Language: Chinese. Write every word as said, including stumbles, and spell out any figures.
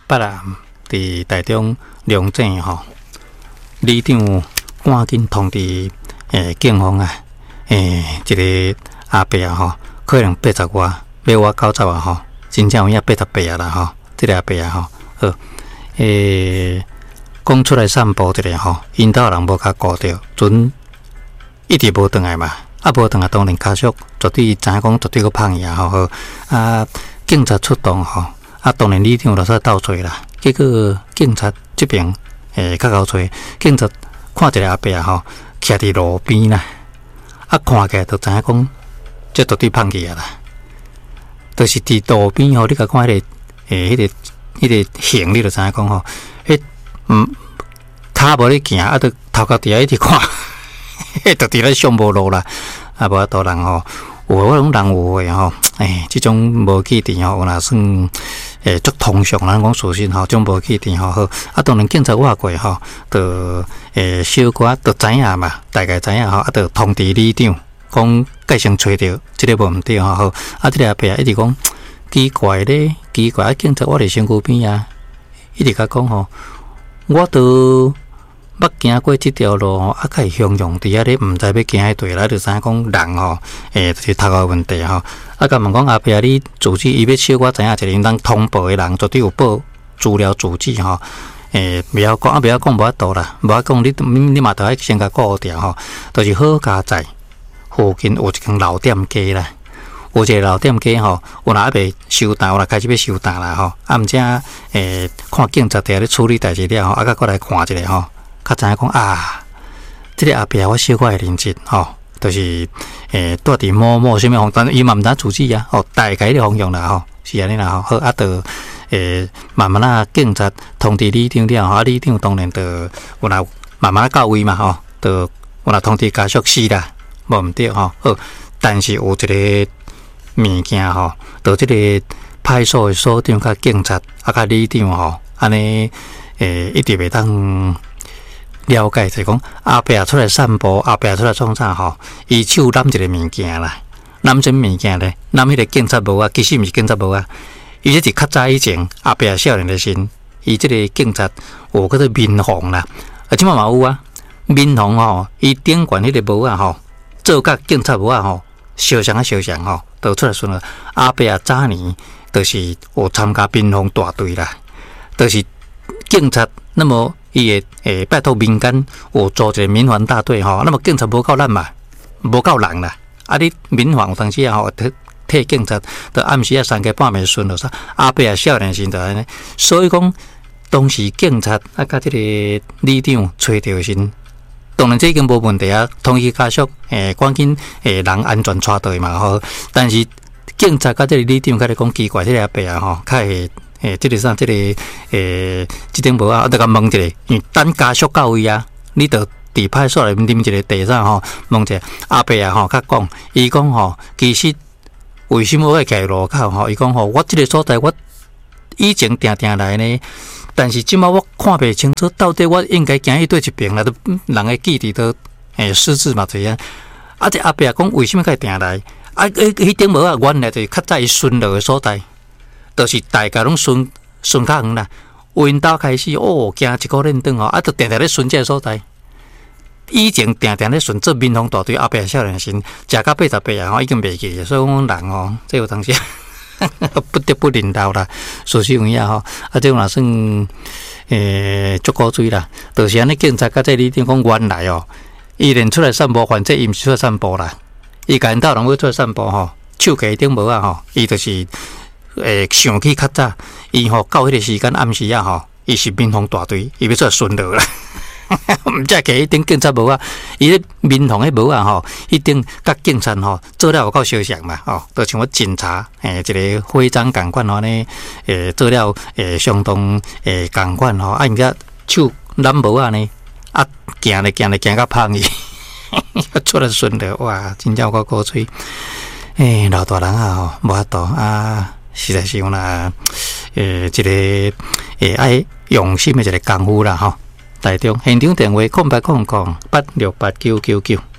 捌啊，伫台中龙井吼，里长赶紧通知诶警方啊，诶一个阿伯啊吼，可能八十外，要我九十啊吼，真正有影八十八啊啦吼，这个阿伯啊吼，好诶，讲出来散步一下吼，因兜人无甲顾着，准一直无转来嘛。啊，无当啊，当然家属绝对知影讲，绝对个胖伊啊，吼好啊，警察出动吼，啊，当然里长就说斗找啦。结果警察这边诶，较够找，警察看一个阿伯啊，吼，徛伫路边啦，啊，看起来就知影讲，这绝对胖去啊啦。就是伫路边吼，你甲看迄、那个诶，迄、那个迄、那个形，你就知影讲吼，迄嗯，骹无咧行，啊，着头壳伫遐一直看。迄就伫咧上无路啦，啊无多人吼，有我种人有诶吼，诶，即种无去电吼，有若算诶足通常咱讲属实吼，种无去电吼好，啊当然警察话过吼，就诶小可就知影嘛，大概知影吼，啊就通知里长，讲计先找着即个无毋对吼好，啊即个阿伯一直讲奇怪咧，奇怪啊警察我伫身躯边啊，一直甲讲吼，我都。捌行过即条路吼，啊，较会汹涌伫遐咧，毋知要行迄对啦，就知影讲人吼，诶，就是头壳问题吼。啊，甲问讲阿伯你住址，伊要小可知影一个因当通报诶人，绝对有报资料住址吼。诶，袂晓讲啊，袂晓讲无法度啦，无法讲你你你嘛着爱先甲顾掉吼，就是好佳在附近有一间老店家啦，有一个老店家吼，有若还袂收单，有若开始要收单啦吼。啊，毋则诶，看警察伫遐咧处理代志了吼，啊，甲过来看一下吼。较知影讲啊，即、這個阿伯我小可会认识吼，就是诶住伫某某什么方，但伊嘛毋知住址啊，吼大概的方向啦吼，是安尼啦吼，好啊，就诶慢慢啊警察通知里长了吼，啊里长当然就有若慢慢到位嘛吼，就有若通知家属死啦，无毋对吼，好，但是有一个物件吼，就即个派出所的所长甲警察啊甲里长吼，安尼诶一直袂当。了解就是讲阿伯出来散步，阿伯出来创啥吼？伊手揽一个物件啦，揽什物件咧？揽迄个警察帽啊，其实毋是警察帽啊，伊这是较早以前阿伯少年的时，伊这个警察有叫做民防啦，啊，即马嘛有啊，民防吼，伊顶悬迄个帽啊吼，做甲警察帽啊吼，相像啊相像吼，就出来说了，阿伯早年就是有参加民防大队啦，就是警察那么。伊会诶拜托民间有组一个民防大队吼，那么警察无够咱嘛，无够人啦。啊，你民防有当时啊吼，替替警察，到暗时啊三更半暝巡逻啥，阿伯啊少年时就安尼。所以讲，当时警察啊，甲即个里长找着时，当然这已经无问题啊。通知家属诶，赶紧诶人安全带倒嘛吼。但是警察甲即个里长甲你讲奇怪，即个阿伯啊吼，较会。诶，即、这个啥？即、这个诶，即顶无啊，我得甲问一下，因为等家属到位啊，你得伫派出所内面啉一个茶啥吼？问一下阿伯啊吼，甲讲，伊讲吼，其实为什么会徛路口吼？伊讲吼，我即个所在我以前定定来呢，但是即马我看袂清楚，到底我应该行去对一边啦，都人诶记忆都诶失智嘛这样。啊，这阿伯讲为什么会定来？啊，迄迄顶无啊，原来就是较早伊巡逻诶所在。就是大家拢巡巡较远啦，因兜开始哦，行一个连长吼，啊，就定定咧巡这个所在。以前定定咧巡做民防大队阿伯少年时，食到八十八啊，吼已经袂记，所以讲人吼，这有当时不得不领导啦，事实有影吼，啊，这若算诶足够水啦。就是安尼，警察甲这里长讲原来哦，伊连出来散步，反正伊毋是出来散步啦，伊家因兜人要出来散步吼，手摕顶帽啊吼，伊就是。诶，想起较早，伊吼到迄个时间暗时啊吼，伊是民防大队，伊要出来巡逻啦。毋则摕迄顶警察帽啊，伊咧民防迄帽啊吼，迄顶甲警察吼做了有够相像嘛吼，就像我警察诶一个徽章共款吼呢，诶做了诶相当诶共款吼，啊，毋则手揽帽啊呢，啊行咧行咧行到胖去，出来巡逻哇，真正有够古锥。诶，老大人啊吼，无法度啊。实在是有啦，诶，一个诶爱用心的一个功夫啦吼。台中现场电话空八空空八六八九九九。